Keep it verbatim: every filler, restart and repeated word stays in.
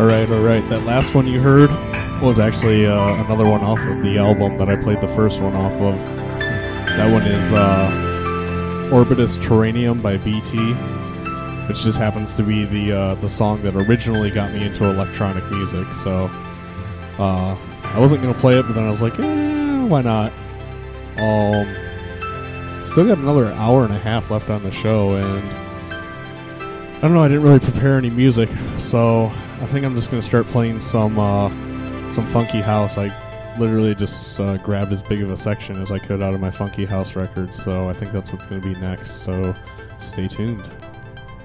Alright, alright. That last one you heard was actually uh, another one off of the album that I played the first one off of. That one is uh, Orbitus Terranium by B T, which just happens to be the uh, the song that originally got me into electronic music. So uh, I wasn't going to play it, but then I was like, eh, why not? Um, still got another hour and a half left on the show, and I don't know, I didn't really prepare any music, so I think I'm just going to start playing some uh, some funky house. I literally just uh, grabbed as big of a section as I could out of my funky house records, so I think that's what's going to be next, so stay tuned.